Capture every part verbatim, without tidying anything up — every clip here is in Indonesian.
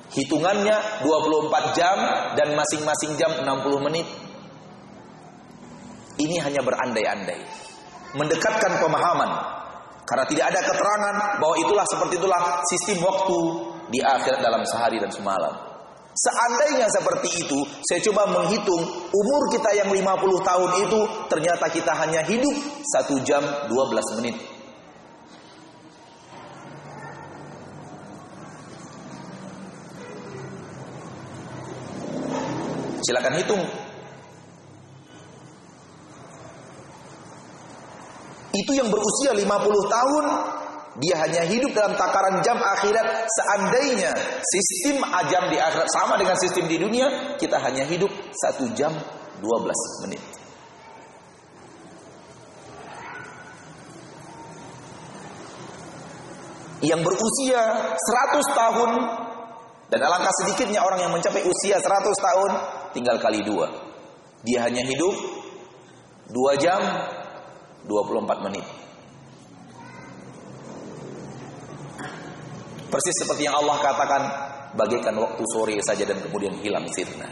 Hitungannya dua puluh empat jam dan masing-masing jam enam puluh menit. Ini hanya berandai-andai, mendekatkan pemahaman, karena tidak ada keterangan bahwa itulah seperti itulah sistem waktu di akhirat dalam sehari dan semalam. Seandainya seperti itu, saya coba menghitung umur kita yang lima puluh tahun itu, ternyata kita hanya hidup satu jam dua belas menit. Silakan hitung. Itu yang berusia lima puluh tahun, dia hanya hidup dalam takaran jam akhirat. Seandainya sistem jam di akhirat sama dengan sistem di dunia, kita hanya hidup satu jam dua belas menit. Yang berusia seratus tahun, dan alangkah sedikitnya orang yang mencapai usia seratus tahun, tinggal kali dua. Dia hanya hidup dua jam dua puluh empat menit. Persis seperti yang Allah katakan, bagaikan waktu sore saja dan kemudian hilang sirna.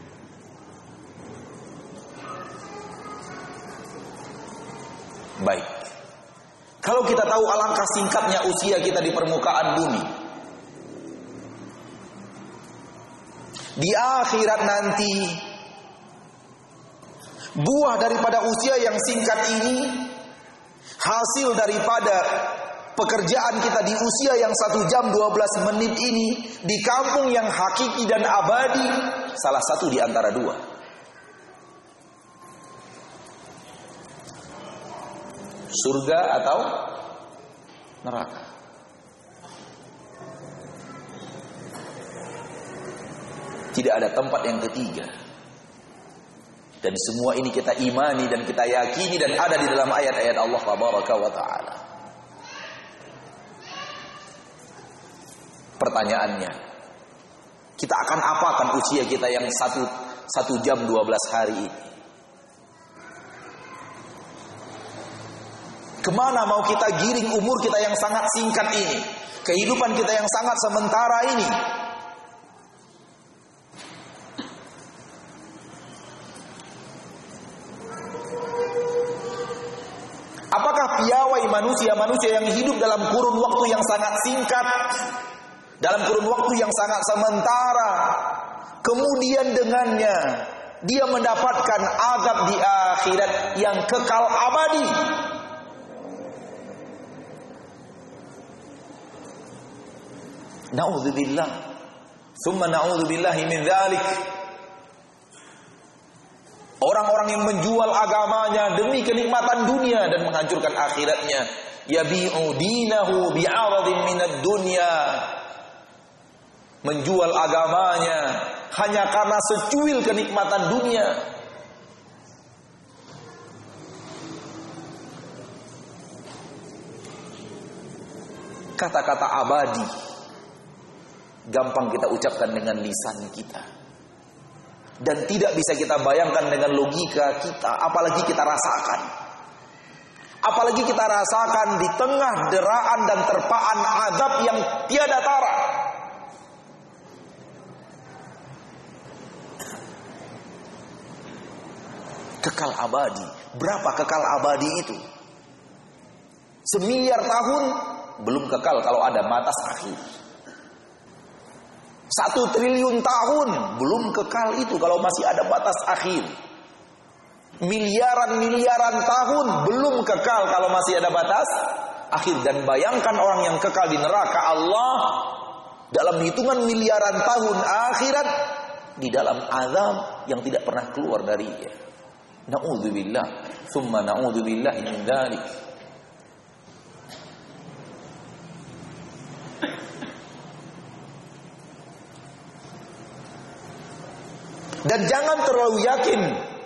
Baik, kalau kita tahu alangkah singkatnya usia kita di permukaan bumi, di akhirat nanti, buah daripada usia yang singkat ini, hasil daripada pekerjaan kita di usia yang satu jam dua belas menit ini, di kampung yang hakiki dan abadi, salah satu di antara dua. Surga atau neraka. Tidak ada tempat yang ketiga. Dan semua ini kita imani dan kita yakini dan ada di dalam ayat-ayat Allah Tabaraka wa Ta'ala. Pertanyaannya, kita akan apakan usia kita yang satu, satu jam dua belas hari ini? Kemana mau kita giring umur kita yang sangat singkat ini? Kehidupan kita yang sangat sementara ini? Apakah piawai manusia-manusia yang hidup dalam kurun waktu yang sangat singkat, dalam kurun waktu yang sangat sementara, kemudian dengannya dia mendapatkan azab di akhirat yang kekal abadi? Na'udzubillah, summa na'udzubillahi min dzalik. Orang-orang yang menjual agamanya demi kenikmatan dunia dan menghancurkan akhiratnya, yabi'u dinahu bi'aradin minad dunya, menjual agamanya hanya karena secuil kenikmatan dunia. Kata-kata abadi gampang kita ucapkan dengan lisan kita, dan tidak bisa kita bayangkan dengan logika kita, apalagi kita rasakan. Apalagi kita rasakan di tengah deraan dan terpaan azab yang tiada tara. Kekal abadi. Berapa kekal abadi itu? Semiliar tahun belum kekal kalau ada batas akhir. Satu triliun tahun belum kekal itu kalau masih ada batas akhir. Miliaran-miliaran tahun belum kekal kalau masih ada batas akhir. Dan bayangkan orang yang kekal di neraka Allah dalam hitungan miliaran tahun akhirat, di dalam azab yang tidak pernah keluar darinya. Na'udzubillah, summa na'udzubillahi min dzalik. Dan jangan terlalu yakin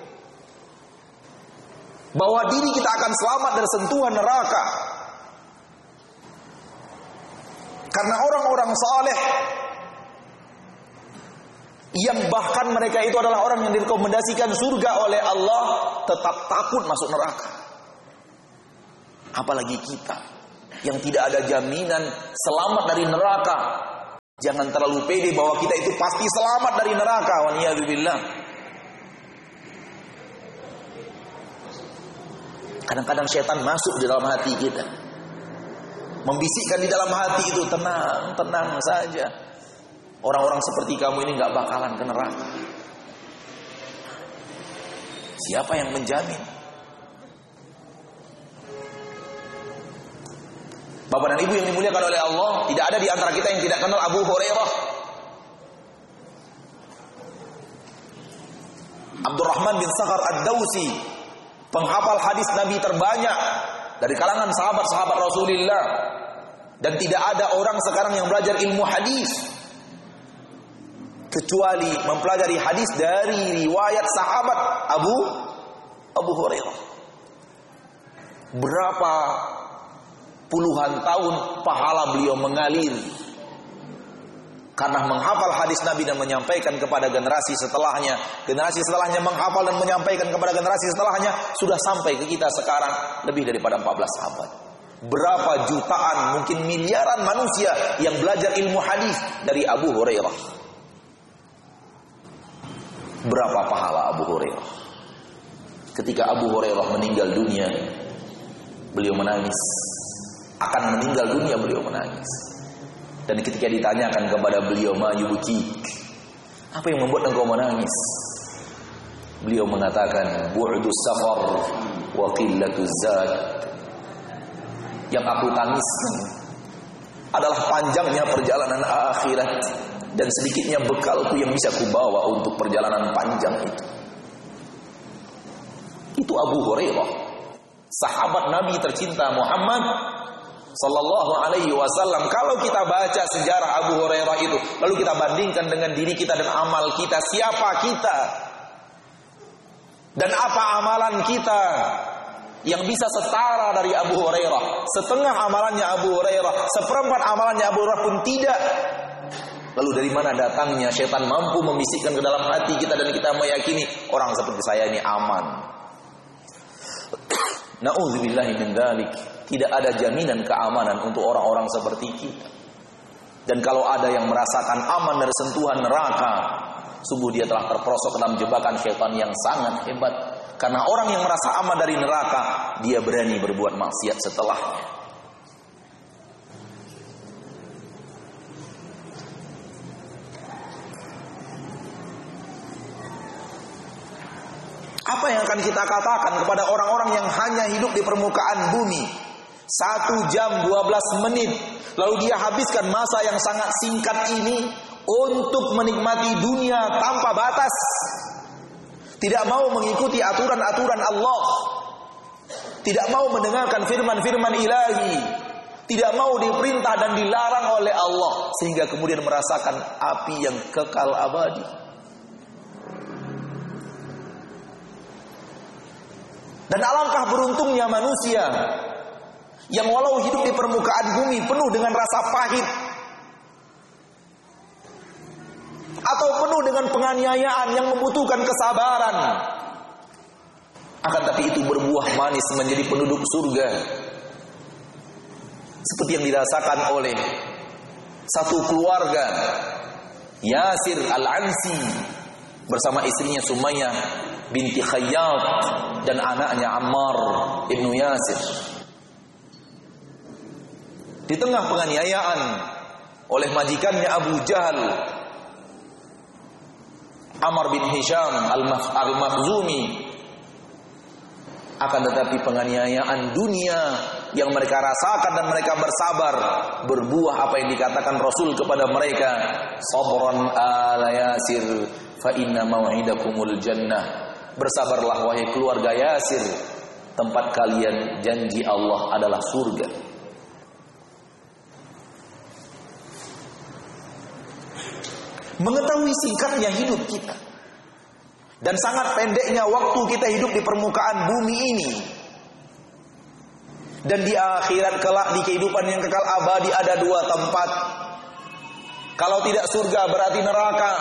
bahwa diri kita akan selamat dari sentuhan neraka. Karena orang-orang saleh yang bahkan mereka itu adalah orang yang direkomendasikan surga oleh Allah, tetap takut masuk neraka. Apalagi kita yang tidak ada jaminan selamat dari neraka. Jangan terlalu pede bahwa kita itu pasti selamat dari neraka. Waliyadzubillah. Kadang-kadang setan masuk di dalam hati kita, membisikkan di dalam hati itu, tenang, tenang saja. Orang-orang seperti kamu ini gak bakalan ke neraka. Siapa yang menjamin? Bapak dan Ibu yang dimuliakan oleh Allah, tidak ada di antara kita yang tidak kenal Abu Hurairah. Abdurrahman bin Sakhar Ad-Dawsi, penghafal hadis Nabi terbanyak dari kalangan sahabat-sahabat Rasulullah. Dan tidak ada orang sekarang yang belajar ilmu hadis kecuali mempelajari hadis dari riwayat sahabat Abu Abu Hurairah. Berapa puluhan tahun pahala beliau mengalir karena menghafal hadis Nabi dan menyampaikan kepada generasi setelahnya. Generasi setelahnya menghafal dan menyampaikan kepada generasi setelahnya, sudah sampai ke kita sekarang lebih daripada empat belas abad. Berapa jutaan, mungkin miliaran manusia yang belajar ilmu hadis dari Abu Hurairah. Berapa pahala Abu Hurairah. Ketika Abu Hurairah meninggal dunia, beliau menangis. Akan meninggal dunia, beliau menangis. Dan ketika ditanyakan kepada beliau, ma yubki, apa yang membuat engkau menangis? Beliau mengatakan, bu'dus safar wa qillatuz zad. Yang aku tangiskan adalah panjangnya perjalanan akhirat dan sedikitnya bekalku yang bisa kubawa untuk perjalanan panjang itu. Itu Abu Hurairah, sahabat Nabi tercinta Muhammad sallallahu alaihi wasallam. Kalau kita baca sejarah Abu Hurairah itu, lalu kita bandingkan dengan diri kita dan amal kita, siapa kita? Dan apa amalan kita yang bisa setara dari Abu Hurairah? Setengah amalannya Abu Hurairah, seperempat amalannya Abu Hurairah pun tidak. Lalu dari mana datangnya setan mampu membisikkan ke dalam hati kita dan kita meyakini orang seperti saya ini aman? Na'udzubillahi min dzalik. Tidak ada jaminan keamanan untuk orang-orang seperti kita. Dan kalau ada yang merasakan aman dari sentuhan neraka, sungguh dia telah terperosok dalam jebakan syaitan yang sangat hebat. Karena orang yang merasa aman dari neraka, dia berani berbuat maksiat setelahnya. Apa yang akan kita katakan kepada orang-orang yang hanya hidup di permukaan bumi satu jam dua belas menit, lalu dia habiskan masa yang sangat singkat ini untuk menikmati dunia tanpa batas, tidak mau mengikuti aturan-aturan Allah, tidak mau mendengarkan firman-firman ilahi, tidak mau diperintah dan dilarang oleh Allah, sehingga kemudian merasakan api yang kekal abadi. Dan alangkah beruntungnya manusia yang walau hidup di permukaan bumi penuh dengan rasa pahit atau penuh dengan penganiayaan yang membutuhkan kesabaran, akan tapi itu berbuah manis menjadi penduduk surga, seperti yang dirasakan oleh satu keluarga, Yasir Al-Ansi bersama istrinya Sumayyah binti Khayyat dan anaknya Ammar ibnu Yasir. Di tengah penganiayaan oleh majikannya Abu Jahal, Amr bin Hisham Al-Makhzumi, akan tetapi penganiayaan dunia yang mereka rasakan dan mereka bersabar, berbuah apa yang dikatakan Rasul kepada mereka, sabran ala Yasir fa inna mau'idakumul jannah. Bersabarlah wahai keluarga Yasir, tempat kalian janji Allah adalah surga. Mengetahui singkatnya hidup kita dan sangat pendeknya waktu kita hidup di permukaan bumi ini, dan di akhirat kelak di kehidupan yang kekal abadi ada dua tempat. Kalau tidak surga berarti neraka.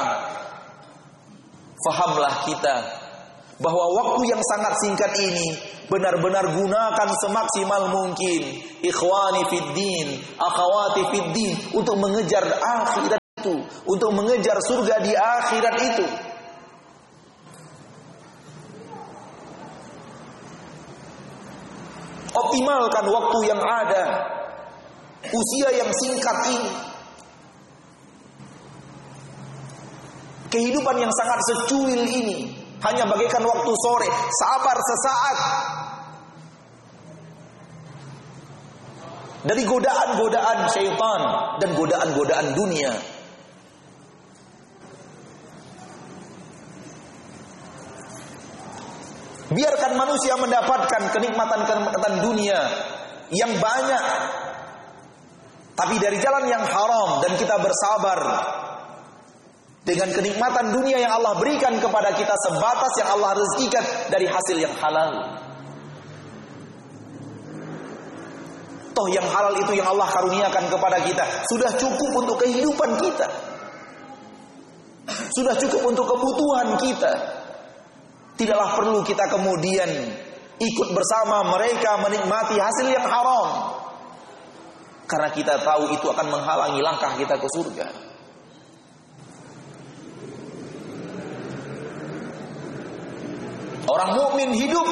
Fahamlah kita bahwa waktu yang sangat singkat ini benar-benar gunakan semaksimal mungkin, ikhwani fid din, akhwati fid din, untuk mengejar akhirat itu, untuk mengejar surga di akhirat itu. Optimalkan waktu yang ada, usia yang singkat ini, kehidupan yang sangat secuil ini, hanya bagaikan waktu sore, sabar sesaat dari godaan-godaan syaitan dan godaan-godaan dunia. Biarkan manusia mendapatkan kenikmatan-kenikmatan dunia yang banyak, tapi dari jalan yang haram, dan kita bersabar dengan kenikmatan dunia yang Allah berikan kepada kita sebatas yang Allah rezekikan dari hasil yang halal. Toh yang halal itu yang Allah karuniakan kepada kita sudah cukup untuk kehidupan kita, sudah cukup untuk kebutuhan kita. Tidaklah perlu kita kemudian ikut bersama mereka menikmati hasil yang haram, karena kita tahu itu akan menghalangi langkah kita ke surga. Orang mukmin hidup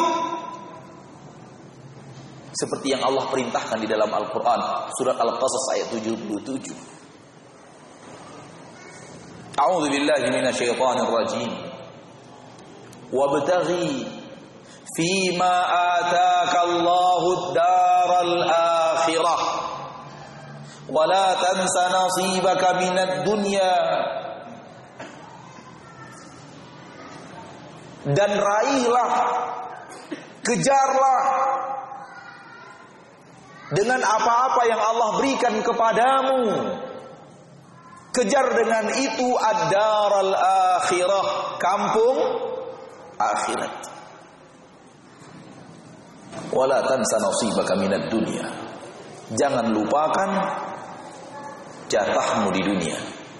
seperti yang Allah perintahkan di dalam Al-Quran, surat Al-Qasas ayat tujuh puluh tujuh. A'udzu billahi minasyaitonir rajim. Wabtaghi fima ataka Allahu ad-daral akhirah wa la tansa nasibaka minad dunya. Dan raihlah, kejarlah dengan apa-apa yang Allah berikan kepadamu. Kejar dengan itu ad-daral akhirah, kampung akhirat. Wala tansa nasibaka minad dunya. Jangan lupakan jatahmu di dunia.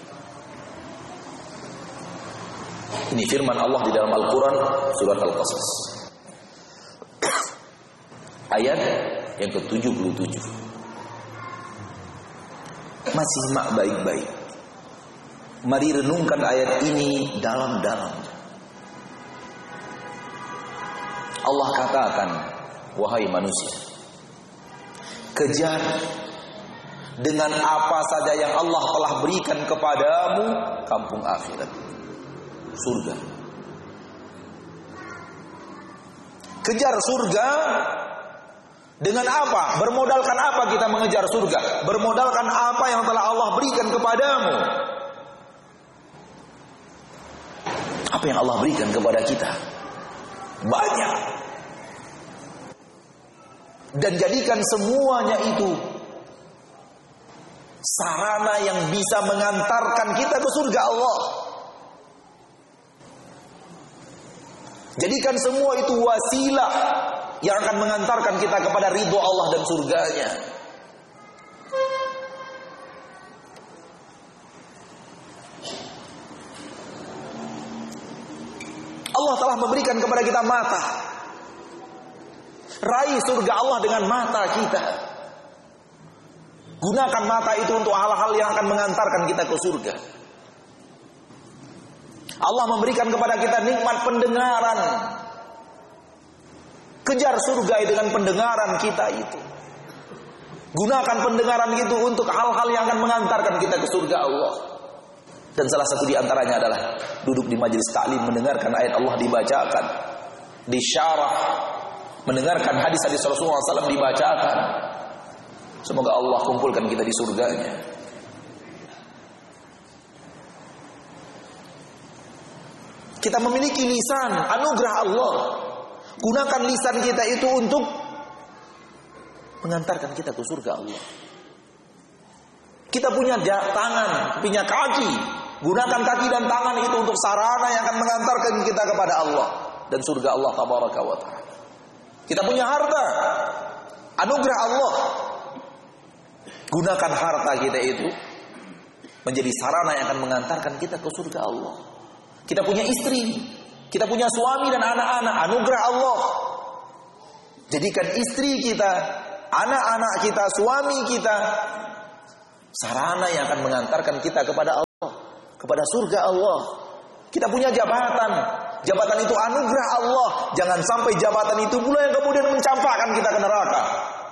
Ini firman Allah di dalam Al-Quran, surat Al-Qasas ayat yang ke tujuh puluh tujuh. Masih mak baik-baik, mari renungkan ayat ini dalam-dalam. Allah katakan, wahai manusia, kejar dengan apa saja yang Allah telah berikan kepadamu kampung akhirat, surga. Kejar surga dengan apa? Bermodalkan apa kita mengejar surga? Bermodalkan apa yang telah Allah berikan kepadamu. Apa yang Allah berikan kepada kita? Banyak. Dan jadikan semuanya itu sarana yang bisa mengantarkan kita ke surga Allah. Jadikan semua itu wasilah yang akan mengantarkan kita kepada ridho Allah dan surganya. Allah telah memberikan kepada kita mata. Raih surga Allah dengan mata kita. Gunakan mata itu untuk hal-hal yang akan mengantarkan kita ke surga. Allah memberikan kepada kita nikmat pendengaran. Kejar surga dengan pendengaran kita itu. Gunakan pendengaran itu untuk hal-hal yang akan mengantarkan kita ke surga Allah. Dan salah satu di antaranya adalah duduk di majelis ta'lim, mendengarkan ayat Allah dibacakan, disyarah, mendengarkan hadis-hadis Rasulullah shallallahu alaihi wasallam dibacakan. Semoga Allah kumpulkan kita di surganya. Kita memiliki lisan, anugerah Allah. Gunakan lisan kita itu untuk mengantarkan kita ke surga Allah. Kita punya tangan, punya kaki. Gunakan kaki dan tangan itu untuk sarana yang akan mengantarkan kita kepada Allah dan surga Allah tabaraka wa ta'ala. Kita punya harta, anugerah Allah. Gunakan harta kita itu menjadi sarana yang akan mengantarkan kita ke surga Allah. Kita punya istri, kita punya suami dan anak-anak, anugerah Allah. Jadikan istri kita, anak-anak kita, suami kita sarana yang akan mengantarkan kita kepada Allah. kepada surga Allah. Kita punya jabatan. Jabatan itu anugerah Allah. Jangan sampai jabatan itu pula yang kemudian mencampakkan kita ke neraka.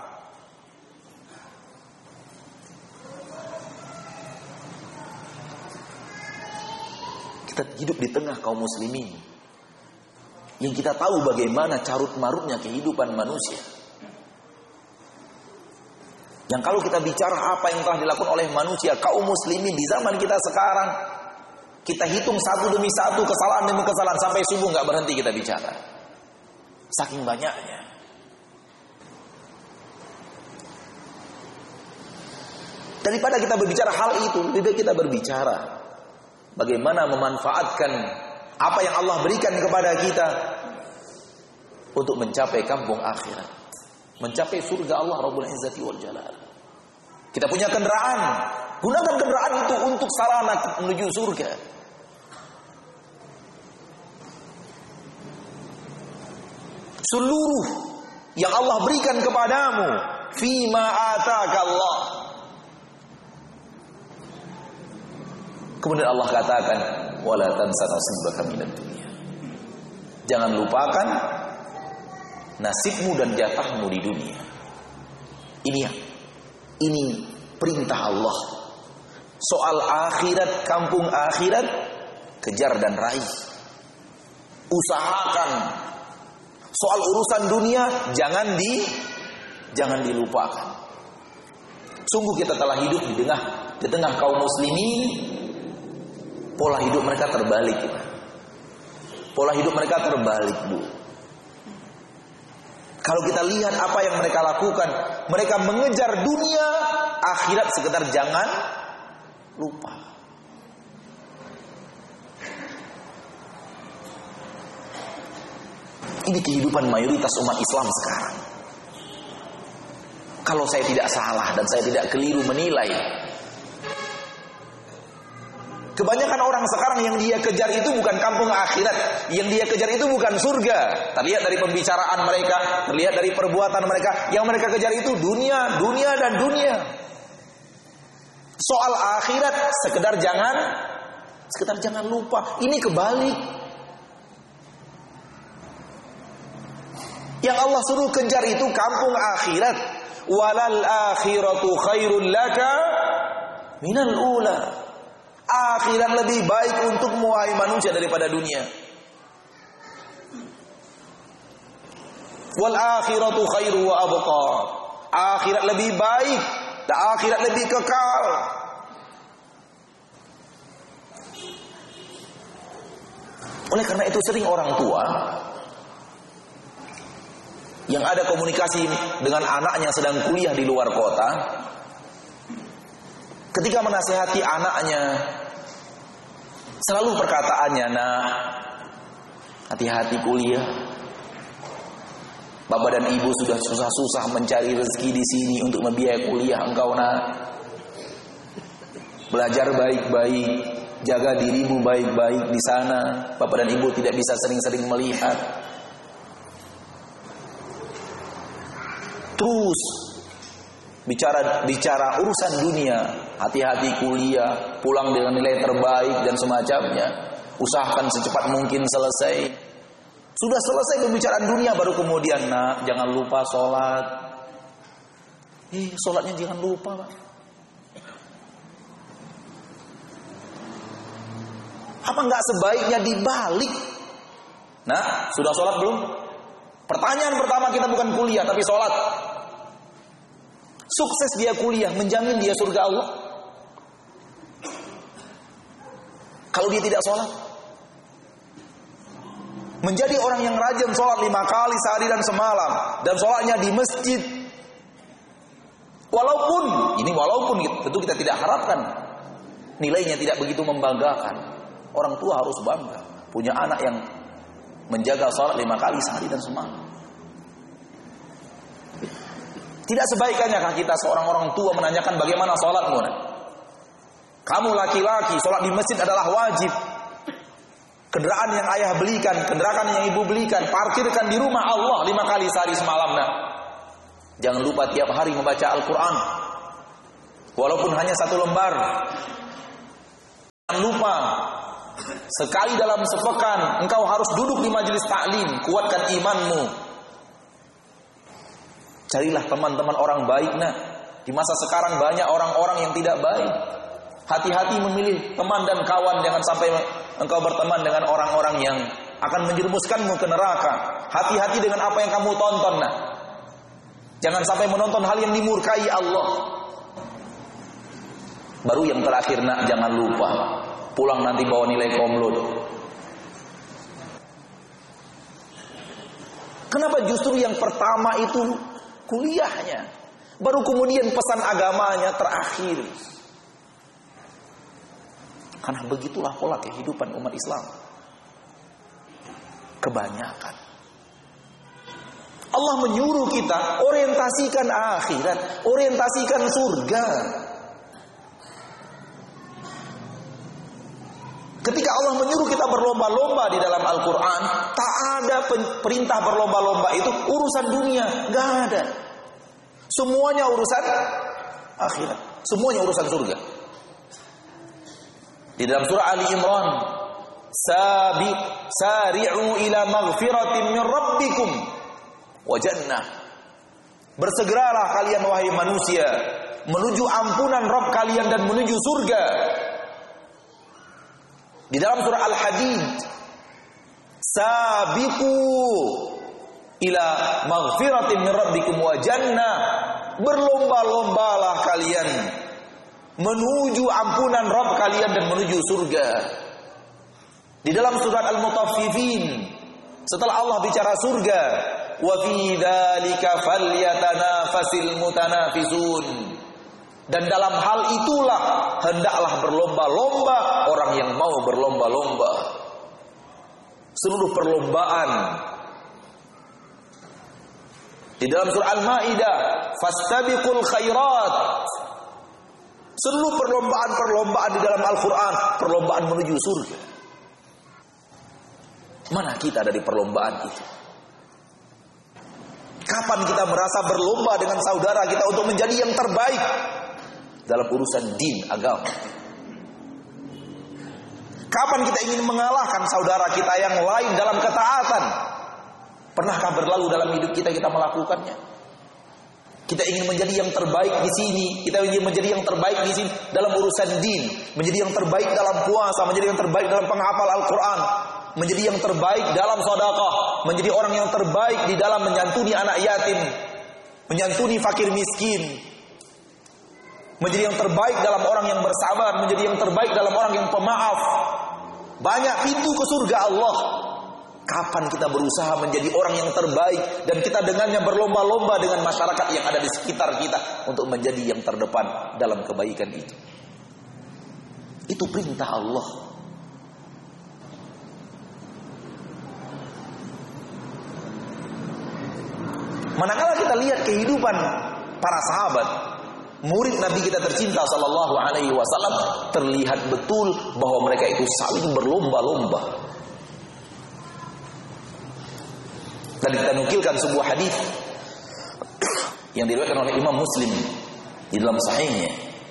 Kita hidup di tengah kaum muslimin yang kita tahu bagaimana carut marutnya kehidupan manusia. Yang kalau kita bicara apa yang telah dilakukan oleh manusia, kaum muslimin di zaman kita sekarang, kita hitung satu demi satu, kesalahan demi kesalahan, sampai subuh nggak berhenti kita bicara. Saking banyaknya. Daripada kita berbicara hal itu, lebih baik kita berbicara bagaimana memanfaatkan apa yang Allah berikan kepada kita untuk mencapai kampung akhirat, mencapai surga Allah Rabbul Izzati wal Jalal. Kita punya kendaraan, gunakan kendaraan itu untuk sarana menuju surga. Seluruh yang Allah berikan kepadamu, fima ataka Allah. Kemudian Allah katakan, wala tansa nasibaka minad dunya. Jangan lupakan nasibmu dan jatahmu di dunia. Ini ya, ini perintah Allah. Soal akhirat, kampung akhirat, kejar dan raih. Usahakan. Soal urusan dunia jangan di jangan dilupakan. Sungguh kita telah hidup di tengah di tengah kaum muslimin. Pola hidup mereka terbalik. Pola hidup mereka terbalik, Bu. Kalau kita lihat apa yang mereka lakukan, mereka mengejar dunia, akhirat sekedar jangan lupa. Ini kehidupan mayoritas umat Islam sekarang. Kalau saya tidak salah dan saya tidak keliru menilai, kebanyakan orang sekarang yang dia kejar itu bukan kampung akhirat, yang dia kejar itu bukan surga. Terlihat dari pembicaraan mereka, terlihat dari perbuatan mereka, yang mereka kejar itu dunia, dunia dan dunia. Soal akhirat sekedar jangan sekedar jangan lupa. Ini kebalik. Yang Allah suruh kejar itu kampung akhirat. Walal akhiratu khairul laka minal ula. Akhirat lebih baik untuk wahai manusia daripada dunia. Wal akhiratu khairu wa abqa. Akhirat lebih baik, dan akhirat lebih kekal. Oleh karena itu sering orang tua yang ada komunikasi dengan anaknya sedang kuliah di luar kota, ketika menasihati anaknya, selalu perkataannya, nak, hati-hati kuliah. Bapak dan ibu sudah susah-susah mencari rezeki di sini untuk membiayai kuliah engkau, nak. Belajar baik-baik, jaga dirimu baik-baik di sana. Bapak dan ibu tidak bisa sering-sering melihat. Terus bicara bicara urusan dunia, hati-hati kuliah, pulang dengan nilai terbaik dan semacamnya. Usahakan secepat mungkin selesai. Sudah selesai pembicaraan dunia baru kemudian, nak, jangan lupa sholat. Eh, sholatnya jangan lupa, Pak. Apa enggak sebaiknya dibalik? Nah, sudah sholat belum? Pertanyaan pertama kita bukan kuliah tapi sholat. Sukses dia kuliah, menjamin dia surga Allah. Kalau dia tidak sholat, menjadi orang yang rajin sholat lima kali sehari dan semalam, dan sholatnya di masjid. Walaupun, ini walaupun tentu kita tidak harapkan nilainya tidak begitu membanggakan. Orang tua harus bangga punya anak yang menjaga sholat lima kali sehari dan semalam. Tidak sebaikannya kita seorang orang tua menanyakan bagaimana sholatmu? Kamu laki-laki, sholat di masjid adalah wajib. Kendaraan yang ayah belikan, kendaraan yang ibu belikan, parkirkan di rumah Allah lima kali sehari semalam. Nah, jangan lupa tiap hari membaca Al-Quran, walaupun hanya satu lembar. Jangan lupa, sekali dalam sepekan engkau harus duduk di majelis taklim, kuatkan imanmu. Carilah teman-teman orang baik. Nah, di masa sekarang banyak orang-orang yang tidak baik. Hati-hati memilih teman dan kawan, jangan sampai engkau berteman dengan orang-orang yang akan menjerumuskanmu ke neraka. Hati-hati dengan apa yang kamu tonton. Nah, jangan sampai menonton hal yang dimurkai Allah. Baru yang terakhir, nak, jangan lupa pulang nanti bawa nilai komlud. Kenapa justru yang pertama itu kuliahnya, baru kemudian pesan agamanya terakhir? Karena begitulah pola kehidupan umat Islam. Kebanyakan. Allah menyuruh kita orientasikan akhirat, orientasikan surga. Ketika Allah menyuruh kita berlomba-lomba di dalam Al-Quran, tak ada perintah berlomba-lomba itu urusan dunia, gak ada. Semuanya urusan akhirat, semuanya urusan surga. Di dalam surah Ali Imran, Sabiq, sari'u ila maghfiratin min rabbikum wa jannah. Bersegeralah kalian wahai manusia menuju ampunan Rabb kalian dan menuju surga. Di dalam surah Al-Hadid, sabiqu ila maghfiratin min rabbikum wa jannah. Berlomba-lombalah kalian menuju ampunan Rabb kalian dan menuju surga. Di dalam surat Al-Mutaffifin, setelah Allah bicara surga, wa fi dzalika falyatanafasil mutanafisun. Dan dalam hal itulah hendaklah berlomba-lomba orang yang mau berlomba-lomba. Seluruh perlombaan. Di dalam surah Al-Maidah, fastabiqul khairat. Seluruh perlombaan-perlombaan di dalam Al-Quran, perlombaan menuju surga. Mana kita dari perlombaan itu? Kapan kita merasa berlomba dengan saudara kita untuk menjadi yang terbaik dalam urusan din, agama? Kapan kita ingin mengalahkan saudara kita yang lain dalam ketaatan? Pernahkah berlalu dalam hidup kita kita melakukannya? Kita ingin menjadi yang terbaik di sini, kita ingin menjadi yang terbaik di sini dalam urusan din, menjadi yang terbaik dalam puasa, menjadi yang terbaik dalam penghafal Al-Quran, menjadi yang terbaik dalam sedekah, menjadi orang yang terbaik di dalam menyantuni anak yatim, menyantuni fakir miskin, menjadi yang terbaik dalam orang yang bersabar, menjadi yang terbaik dalam orang yang pemaaf. Banyak pintu ke surga Allah. Kapan kita berusaha menjadi orang yang terbaik dan kita dengannya berlomba-lomba dengan masyarakat yang ada di sekitar kita untuk menjadi yang terdepan dalam kebaikan itu? Itu perintah Allah. Manakala kita lihat kehidupan para sahabat, murid Nabi kita tercinta sallallahu alaihi wasallam, terlihat betul bahwa mereka itu saling berlomba-lomba. Dan kita nukilkan sebuah hadis yang diriwayatkan oleh Imam Muslim di dalam sahihnya.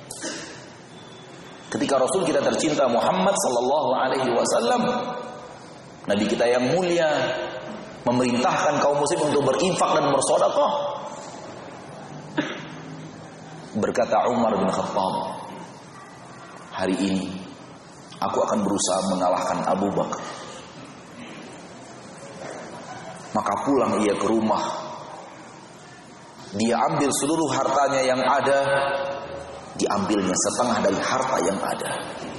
Ketika Rasul kita tercinta Muhammad sallallahu alaihi wasallam, Nabi kita yang mulia, memerintahkan kaum muslim untuk berinfak dan bersedekah. Berkata Umar bin Khattab, hari ini aku akan berusaha mengalahkan Abu Bakar. Maka pulang ia ke rumah. Dia ambil seluruh hartanya yang ada, diambilnya setengah dari harta yang ada.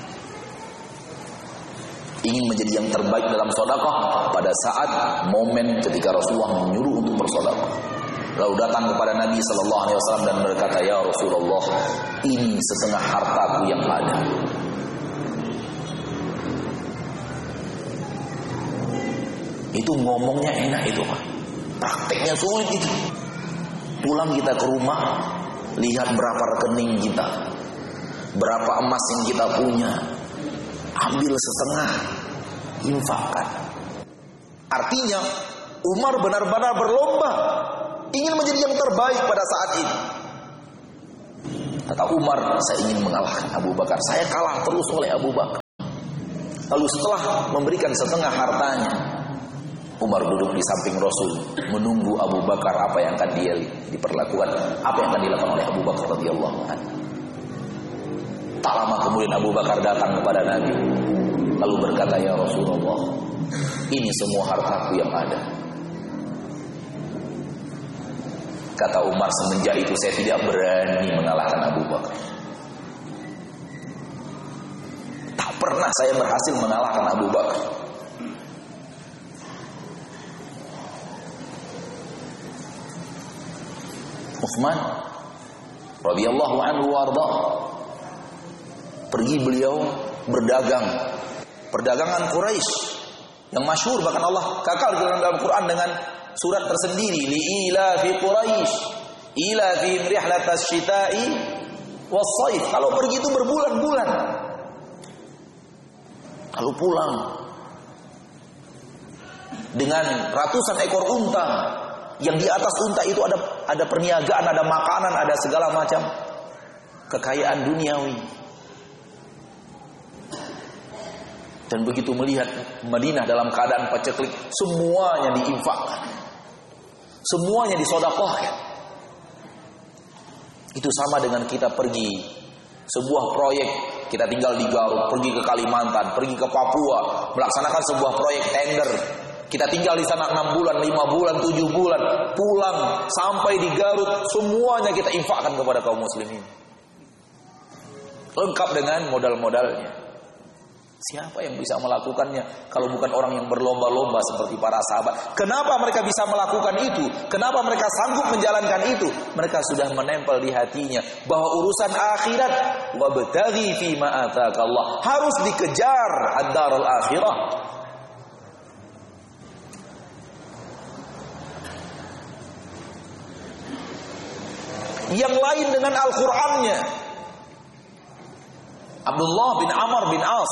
Ingin menjadi yang terbaik dalam sedekah pada saat momen ketika Rasulullah menyuruh untuk bersedekah. Lalu datang kepada Nabi sallallahu alaihi wasallam dan berkata, "Ya Rasulullah, ini setengah hartaku yang ada." Itu ngomongnya enak itu, Pak. Prakteknya sulit itu. Pulang kita ke rumah, lihat berapa rekening kita, berapa emas yang kita punya, ambil setengah, infakkan. Artinya Umar benar-benar berlomba, ingin menjadi yang terbaik pada saat ini. Kata Umar, saya ingin mengalahkan Abu Bakar. Saya kalah terus oleh Abu Bakar. Lalu setelah memberikan setengah hartanya, Umar duduk di samping Rasul, menunggu Abu Bakar apa yang akan dia diperlakukan, apa yang akan dilakukan oleh Abu Bakar radhiyallahu anhu. Tak lama kemudian Abu Bakar datang kepada Nabi, lalu berkata, "Ya Rasulullah, ini semua hartaku yang ada." Kata Umar, "Semenjak itu saya tidak berani mengalahkan Abu Bakar. Tak pernah saya berhasil mengalahkan Abu Bakar." Utsman radhiyallahu anhu warda, pergi beliau berdagang, perdagangan Quraisy yang masyhur, bahkan Allah kakal di dalam Al-Qur'an dengan surat tersendiri, li ila fi Quraisy ila fi rihlatas syita'i was-shaif. Kalau pergi itu berbulan-bulan, lalu pulang dengan ratusan ekor unta, yang di atas unta itu ada ada perniagaan, ada makanan, ada segala macam kekayaan duniawi. Dan begitu melihat Madinah dalam keadaan paceklik, semuanya diinfakkan, semuanya disedekahkan. Itu sama dengan kita pergi sebuah proyek, kita tinggal di Garut, pergi ke Kalimantan, pergi ke Papua, melaksanakan sebuah proyek tender. Kita tinggal di sana enam bulan, lima bulan, tujuh bulan, pulang sampai di Garut, semuanya kita infakkan kepada kaum muslimin, lengkap dengan modal-modalnya. Siapa yang bisa melakukannya kalau bukan orang yang berlomba-lomba seperti para sahabat? Kenapa mereka bisa melakukan itu? Kenapa mereka sanggup menjalankan itu? Mereka sudah menempel di hatinya bahwa urusan akhirat, wabtaghi fima ataka Allah, harus dikejar ad-darul akhirah. Yang lain dengan Al-Qur'annya, Abdullah bin Amr bin As,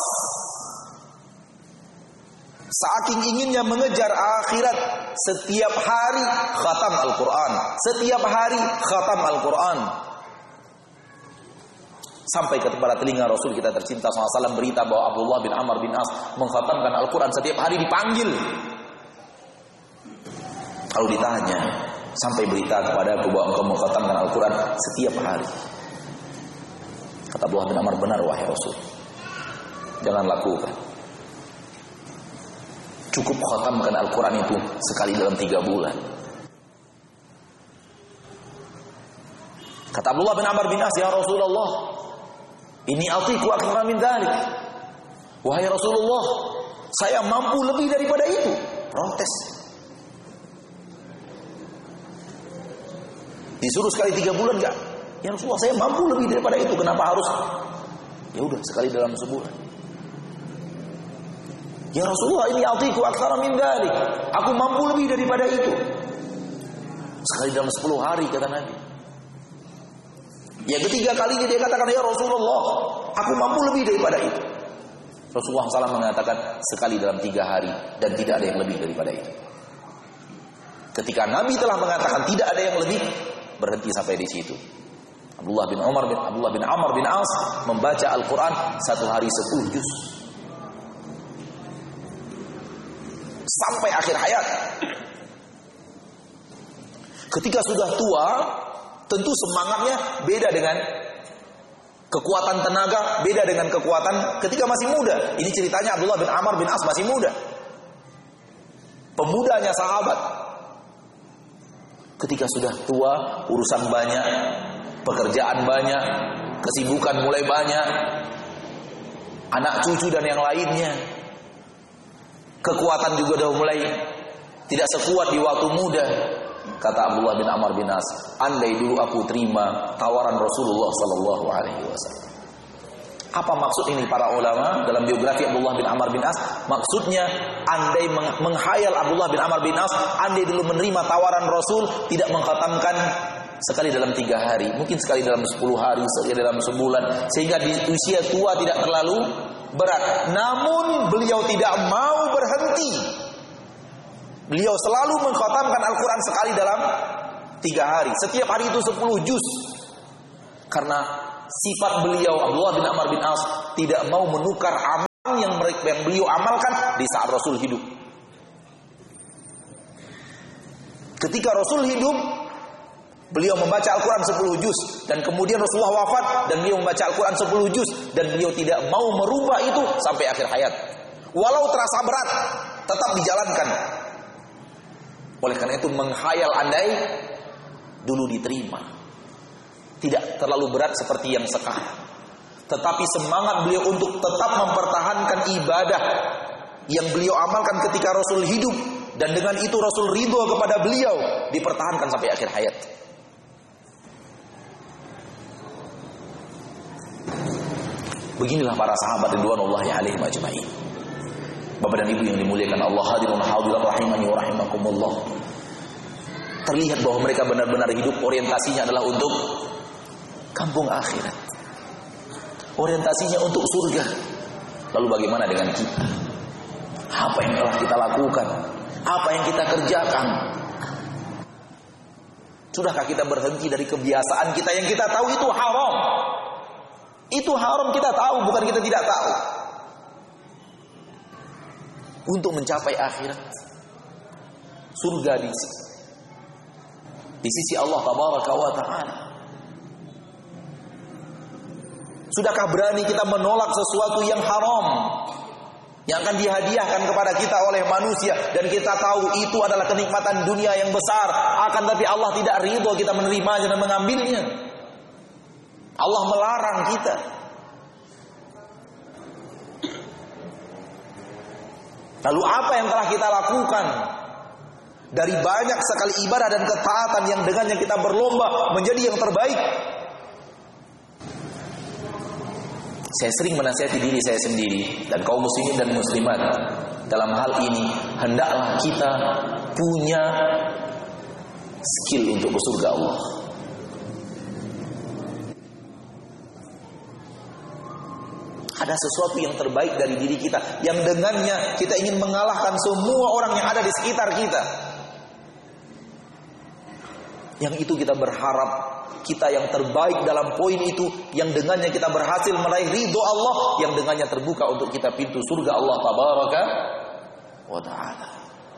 saking inginnya mengejar akhirat, setiap hari khatam Al-Quran, setiap hari khatam Al-Quran, sampai kepada telinga Rasul kita tercinta shallallahu alaihi wasallam berita bahwa Abdullah bin Amr bin As mengkhatamkan Al-Quran setiap hari, dipanggil. Kalau ditanya, sampai berita kepada aku bahwa engkau mengkhatamkan Al-Quran setiap hari. Kata Abdullah bin Amr, "Benar wahai Rasul, jangan lakukan. Cukup khatamkan Al-Quran itu sekali dalam tiga bulan." Kata Abdullah bin Amr bin As, "Ya Rasulullah, ini atiku aktsara min dzalik." Wahai Rasulullah, saya mampu lebih daripada itu. Protes. Disuruh sekali tiga bulan enggak? Ya Rasulullah, saya mampu lebih daripada itu. Kenapa harus? Ya udah, sekali dalam sebulan. Ya Rasulullah, ini atiku aktsara min dzalik. Aku mampu lebih daripada itu. Sekali dalam sepuluh hari, kata Nabi. Ya ketiga kalinya dia katakan, "Ya Rasulullah, aku mampu lebih daripada itu." Rasulullah shallallahu alaihi wasallam mengatakan, sekali dalam tiga hari, dan tidak ada yang lebih daripada itu. Ketika Nabi telah mengatakan tidak ada yang lebih, berhenti sampai di situ. Abdullah bin Umar bin Abdullah bin Amr bin As membaca Al-Quran satu hari sepuluh juz sampai akhir hayat. Ketika sudah tua, tentu semangatnya beda dengan kekuatan tenaga, beda dengan kekuatan ketika masih muda. Ini ceritanya Abdullah bin Amr bin As masih muda, pemudanya sahabat. Ketika sudah tua, urusan banyak, pekerjaan banyak, kesibukan mulai banyak, anak cucu dan yang lainnya, kekuatan juga sudah mulai tidak sekuat di waktu muda. Kata Abdullah bin Amr bin As, andai dulu aku terima tawaran Rasulullah sallallahu alaihi wasallam. Apa maksud ini para ulama dalam biografi Abdullah bin Amr bin As? Maksudnya, andai menghayal Abdullah bin Amr bin As, andai dulu menerima tawaran Rasul, tidak mengkhatamkan sekali dalam tiga hari, mungkin sekali dalam sepuluh hari, sekali dalam sebulan, sehingga di usia tua tidak terlalu berat. Namun beliau tidak mau berhenti. Beliau selalu mengkhatamkan Al-Quran sekali dalam tiga hari. Setiap hari itu sepuluh juz. Karena sifat beliau Abdullah bin Amr bin As tidak mau menukar amal yang mereka yang beliau amalkan di saat Rasul hidup. Ketika Rasul hidup, beliau membaca Al-Quran sepuluh juz, dan kemudian Rasulullah wafat dan beliau membaca Al-Quran sepuluh juz, dan beliau tidak mau merubah itu sampai akhir hayat. Walau terasa berat, tetap dijalankan. Oleh karena itu menghayal andai dulu diterima. Tidak terlalu berat seperti yang sekarang. Tetapi semangat beliau untuk tetap mempertahankan ibadah yang beliau amalkan ketika Rasul hidup, dan dengan itu Rasul ridho kepada beliau, dipertahankan sampai akhir hayat. Beginilah para sahabat ridwanullahi alaihim ajma'in. Bapak dan Ibu yang dimuliakan Allah, hadirin hadirat rahimani wa rahimakumullah. Terlihat bahwa mereka benar-benar hidup orientasinya adalah untuk kampung akhirat. Orientasinya untuk surga. Lalu bagaimana dengan kita? Apa yang telah kita lakukan? Apa yang kita kerjakan? Sudahkah kita berhenti dari kebiasaan kita yang kita tahu itu haram? Itu haram kita tahu, bukan kita tidak tahu. Untuk mencapai akhirat, surga di sisi, di sisi Allah Tabaraka wa Ta'ala. Sudahkah berani kita menolak sesuatu yang haram, yang akan dihadiahkan kepada kita oleh manusia, dan kita tahu itu adalah kenikmatan dunia yang besar, akan tapi Allah tidak ridho kita menerimanya dan mengambilnya. Allah melarang kita. Lalu apa yang telah kita lakukan? Dari banyak sekali ibadah dan ketaatan yang dengannya kita berlomba menjadi yang terbaik. Saya sering menasihati diri saya sendiri dan kaum muslimin dan muslimat dalam hal ini, hendaklah kita punya skill untuk ke surga Allah. Ada sesuatu yang terbaik dari diri kita, yang dengannya kita ingin mengalahkan semua orang yang ada di sekitar kita. Yang itu kita berharap kita yang terbaik dalam poin itu, yang dengannya kita berhasil meraih ridho Allah, yang dengannya terbuka untuk kita pintu surga Allah Tabaraka wa Ta'ala.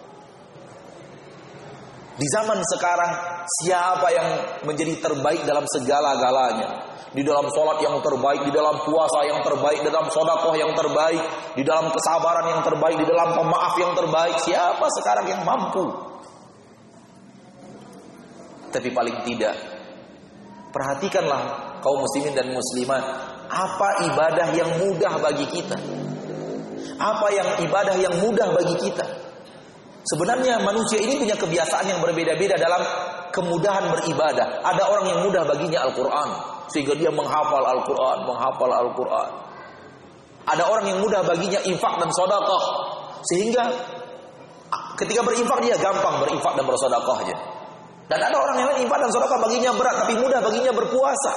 Di zaman sekarang, siapa yang menjadi terbaik dalam segala-galanya? Di dalam sholat yang terbaik, di dalam puasa yang terbaik, di dalam sedekah yang terbaik, di dalam kesabaran yang terbaik, di dalam pemaaf yang terbaik. Siapa sekarang yang mampu? Tapi paling tidak, perhatikanlah kaum muslimin dan muslimat, apa ibadah yang mudah bagi kita? Apa yang ibadah yang mudah bagi kita? Sebenarnya manusia ini punya kebiasaan yang berbeda-beda dalam kemudahan beribadah. Ada orang yang mudah baginya Al-Quran, sehingga dia menghafal Al-Quran, menghafal Al-Quran. Ada orang yang mudah baginya infak dan sedekah, sehingga ketika berinfak dia gampang berinfak dan bersedekahnya. Dan ada orang yang lain infak dan sedekah baginya berat, tapi mudah baginya berpuasa.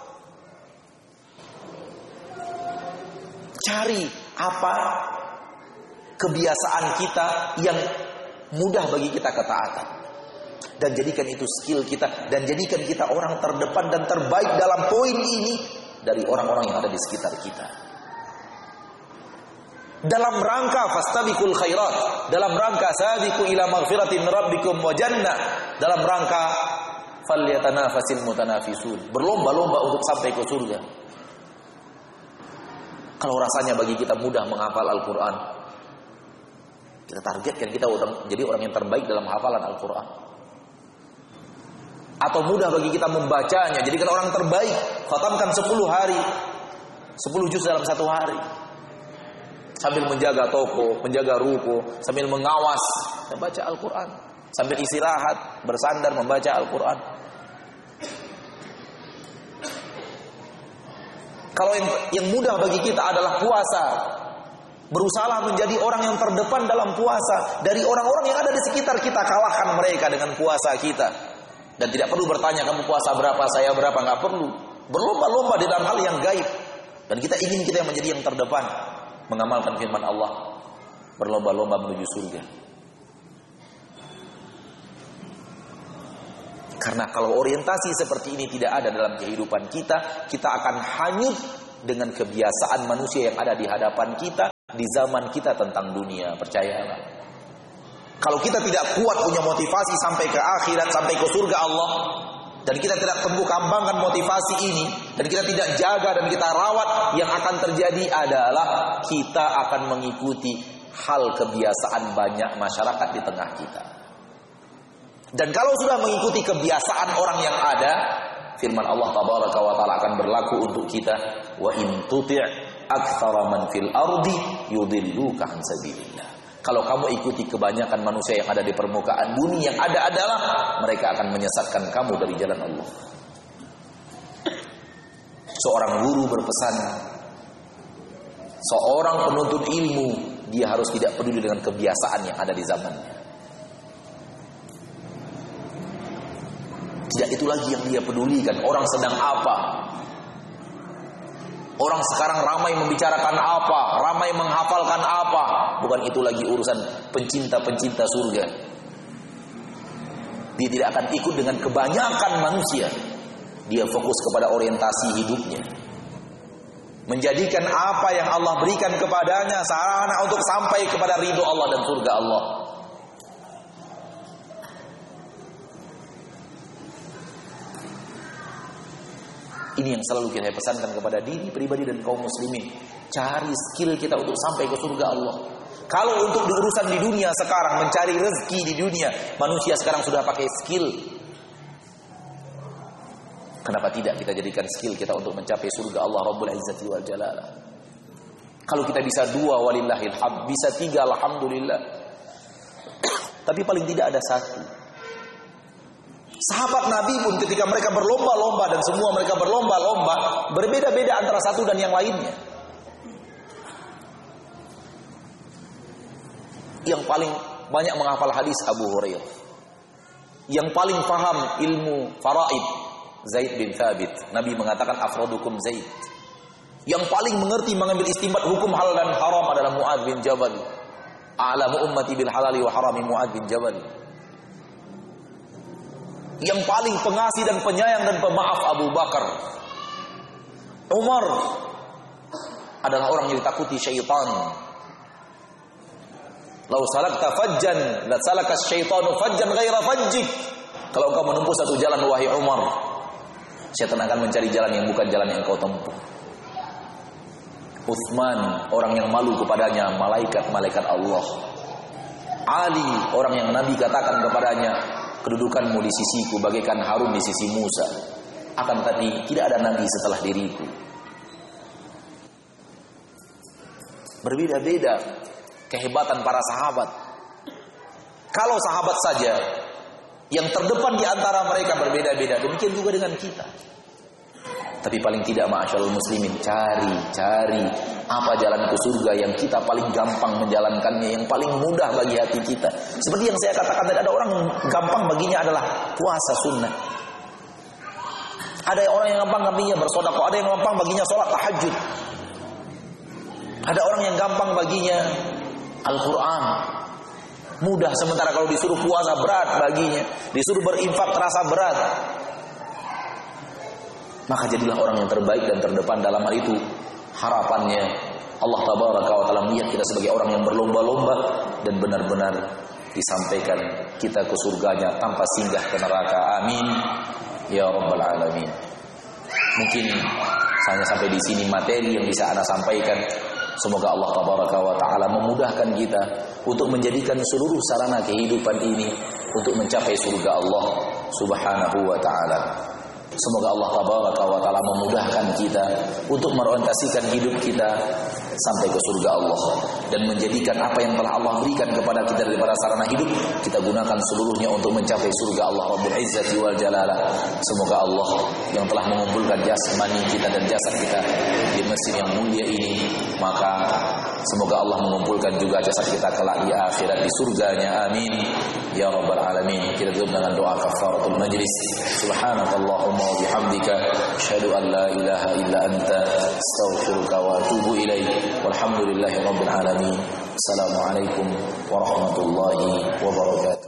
Cari apa kebiasaan kita yang mudah bagi kita ketaatan, dan jadikan itu skill kita, dan jadikan kita orang terdepan dan terbaik dalam poin ini dari orang-orang yang ada di sekitar kita. Dalam rangka fastabiqul khairat, dalam rangka sabiqu ila maghfiratin min rabbikum wa jannah, dalam rangka falyatanafasil mutanafisun, berlomba-lomba untuk sampai ke surga. Kalau rasanya bagi kita mudah menghafal Al-Quran, kita targetkan kita orang, jadi orang yang terbaik dalam hafalan Al-Quran. Atau mudah bagi kita membacanya, jadikan orang terbaik, khatamkan sepuluh hari, sepuluh juz dalam satu hari. Sambil menjaga toko, menjaga ruko, sambil mengawas, membaca Al-Quran. Sambil istirahat, bersandar membaca Al-Quran. Kalau yang, yang mudah bagi kita adalah puasa, berusaha menjadi orang yang terdepan dalam puasa. Dari orang-orang yang ada di sekitar kita, kalahkan mereka dengan puasa kita. Dan tidak perlu bertanya, kamu puasa berapa, saya berapa, nggak perlu. Berlomba-lomba di dalam hal yang gaib. Dan kita ingin kita yang menjadi yang terdepan, mengamalkan firman Allah, berlomba-lomba menuju surga. Karena kalau orientasi seperti ini tidak ada dalam kehidupan kita, kita akan hanyut dengan kebiasaan manusia yang ada di hadapan kita, di zaman kita tentang dunia, percayalah. Kalau kita tidak kuat punya motivasi sampai ke akhirat, sampai ke surga Allah, dan kita tidak tumbuh kembangkan motivasi ini, dan kita tidak jaga dan kita rawat, yang akan terjadi adalah kita akan mengikuti hal kebiasaan banyak masyarakat di tengah kita. Dan kalau sudah mengikuti kebiasaan orang yang ada, firman Allah tabaraka wa taala akan berlaku untuk kita, wa in tuti' aktsara man fil ardi yudilluka an sabilillah. Kalau kamu ikuti kebanyakan manusia yang ada di permukaan bumi, yang ada adalah mereka akan menyesatkan kamu dari jalan Allah. Seorang guru berpesan, seorang penuntut ilmu, dia harus tidak peduli dengan kebiasaan yang ada di zamannya. Tidak itu lagi yang dia pedulikan. Orang sedang apa? Orang sekarang ramai membicarakan apa? Ramai menghafalkan apa? Bukan itu lagi urusan pencinta-pencinta surga. Dia tidak akan ikut dengan kebanyakan manusia. Dia fokus kepada orientasi hidupnya. Menjadikan apa yang Allah berikan kepadanya sarana untuk sampai kepada ridho Allah dan surga Allah. Ini yang selalu kita pesankan kepada diri pribadi dan kaum muslimin. Cari skill kita untuk sampai ke surga Allah. Kalau untuk urusan di dunia sekarang, mencari rezeki di dunia, manusia sekarang sudah pakai skill. Kenapa tidak kita jadikan skill kita untuk mencapai surga Allah Rabbul Izzati wal Jalalah? Kalau kita bisa dua, walillahil hamd, bisa tiga, alhamdulillah. Tapi paling tidak ada satu. Sahabat Nabi pun ketika mereka berlomba-lomba, dan semua mereka berlomba-lomba, berbeda-beda antara satu dan yang lainnya. Yang paling banyak menghafal hadis Abu Hurairah. Yang paling paham ilmu faraid Zaid bin Thabit. Nabi mengatakan afradukum Zaid. Yang paling mengerti mengambil istinbat hukum halal dan haram adalah Mu'adz bin Jabal. A'lamu ummati bil halali wa harami Mu'adz bin Jabal. Yang paling pengasih dan penyayang dan pemaaf Abu Bakar. Umar adalah orang yang ditakuti syaitan. Lau salakta fajjan la salaka syaitanu fajjan ghaira fajjik. Kalau engkau menempuh satu jalan wahai Umar, syaitan akan mencari jalan yang bukan jalan yang engkau tempuh. Utsman, orang yang malu kepadanya malaikat-malaikat Allah. Ali, orang yang Nabi katakan kepadanya, kedudukanmu di sisiku bagaikan Harun di sisi Musa. Akan tetapi tidak ada nabi setelah diriku. Berbeda-beda kehebatan para sahabat. Kalau sahabat saja yang terdepan di antara mereka berbeda-beda, demikian juga dengan kita. Tapi paling tidak ma'asyarul muslimin, cari, cari apa jalan ke surga yang kita paling gampang menjalankannya, yang paling mudah bagi hati kita. Seperti yang saya katakan tadi, ada orang gampang baginya adalah puasa sunnah. Ada orang yang gampang baginya bersedekah, ada yang gampang baginya sholat tahajud. Ada orang yang gampang baginya Al-Quran. Mudah, sementara kalau disuruh puasa berat baginya, disuruh berinfak terasa berat. Maka jadilah orang yang terbaik dan terdepan dalam hal itu. Harapannya Allah tabaraka wa taala melihat kita sebagai orang yang berlomba-lomba dan benar-benar disampaikan kita ke surganya tanpa singgah ke neraka. Amin ya rabbal alamin. Mungkin hanya sampai di sini materi yang bisa ana sampaikan. Semoga Allah tabaraka wa taala memudahkan kita untuk menjadikan seluruh sarana kehidupan ini untuk mencapai surga Allah subhanahu wa taala. Semoga Allah tabaraka wa taala memudahkan kita untuk merorientasikan hidup kita sampai ke surga Allah, dan menjadikan apa yang telah Allah berikan kepada kita daripada sarana hidup kita gunakan seluruhnya untuk mencapai surga Allah Rabbul Izzati wal Jalalah. Semoga Allah yang telah mengumpulkan jasmani kita dan jasad kita di masjid yang mulia ini, maka semoga Allah mengumpulkan juga jasad kita kelak di akhirat di surganya. Amin ya rabbal alamin. Kita tutup dengan doa kafaratul majlis. Subhanakallahumma wa bihamdika asyhadu an la ilaha illa anta astaghfiruka wa atubu ilaik. Walhamdulillahi rabbil alamin. Assalamualaikum warahmatullahi wabarakatuh.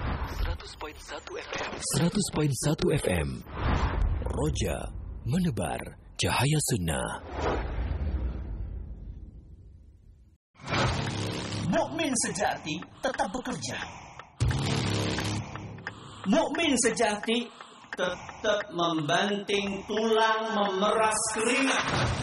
seratus koma satu F M Roja menebar cahaya sunnah. Mukmin sejati tetap bekerja. Mukmin sejati tetap membanting tulang, memeras keringat.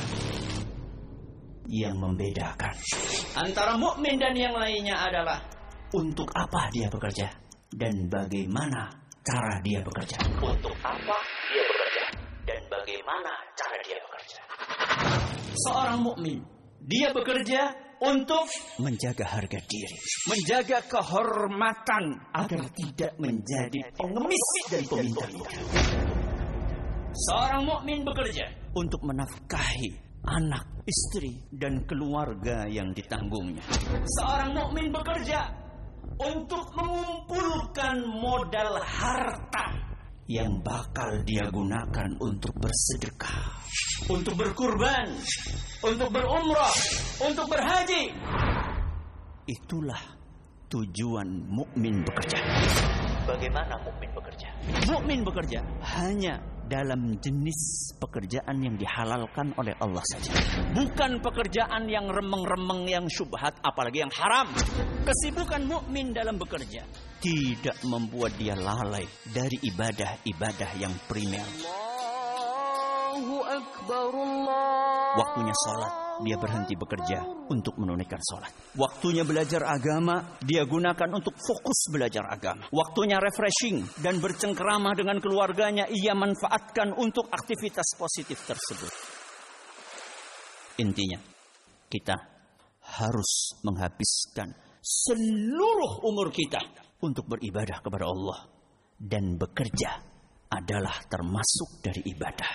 Yang membedakan antara mukmin dan yang lainnya adalah untuk apa dia bekerja dan bagaimana cara dia bekerja. Untuk apa dia bekerja dan bagaimana cara dia bekerja. Seorang mukmin, dia bekerja untuk menjaga harga diri, menjaga kehormatan agar tidak menjadi pengemis dan peminta-minta. Seorang mukmin bekerja untuk menafkahi anak, istri, dan keluarga yang ditanggungnya. Seorang mukmin bekerja untuk mengumpulkan modal harta yang bakal dia gunakan untuk bersedekah, untuk berkurban, untuk berumrah, untuk berhaji. Itulah tujuan mukmin bekerja. Bagaimana mukmin bekerja? Mukmin bekerja hanya dalam jenis pekerjaan yang dihalalkan oleh Allah saja. Bukan pekerjaan yang remeng-remeng, yang syubhat, apalagi yang haram. Kesibukan mukmin dalam bekerja tidak membuat dia lalai dari ibadah-ibadah yang primer. Allahu Akbar, Allah. Waktunya sholat, dia berhenti bekerja untuk menunaikan sholat. Waktunya belajar agama, dia gunakan untuk fokus belajar agama. Waktunya refreshing dan bercengkerama dengan keluarganya, ia manfaatkan untuk aktivitas positif tersebut. Intinya, kita harus menghabiskan seluruh umur kita untuk beribadah kepada Allah. Dan bekerja adalah termasuk dari ibadah.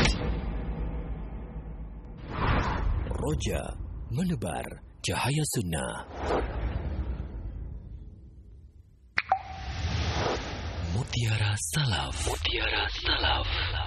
Roja menebar cahaya sunnah. Mutiara Salaf. Mutiara Salaf.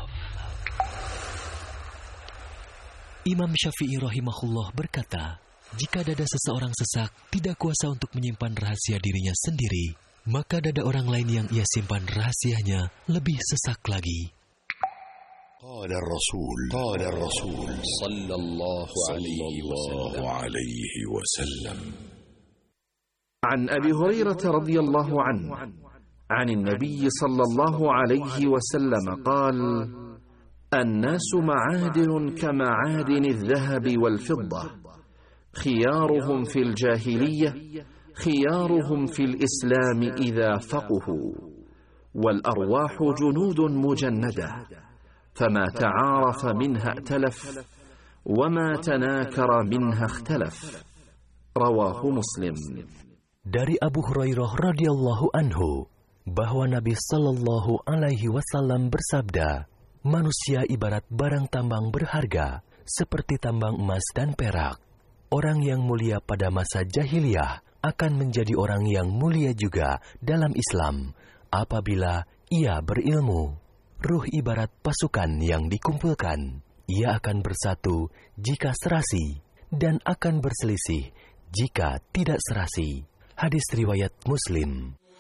Imam Syafi'i rahimahullah berkata, jika dada seseorang sesak, tidak kuasa untuk menyimpan rahasia dirinya sendiri, maka dada orang lain yang ia simpan rahasianya lebih sesak lagi. قال الرسول قال الرسول صلى الله عليه وسلم عن أبي هريرة رضي الله عنه عن النبي صلى الله عليه وسلم قال الناس معادن كمعادن الذهب والفضة خيارهم في الجاهلية خيارهم في الإسلام إذا فقهوا والأرواح جنود مجندة فما تعارف منها ائتلف وما تناكر منها اختلف رواه مسلم. Dari Abu Hurairah radhiyallahu anhu bahwa Nabi sallallahu alaihi wasallam bersabda, manusia ibarat barang tambang berharga seperti tambang emas dan perak. Orang yang mulia pada masa jahiliyah akan menjadi orang yang mulia juga dalam Islam apabila ia berilmu. Ruh ibarat pasukan yang dikumpulkan. Ia akan bersatu jika serasi dan akan berselisih jika tidak serasi. Hadis riwayat Muslim.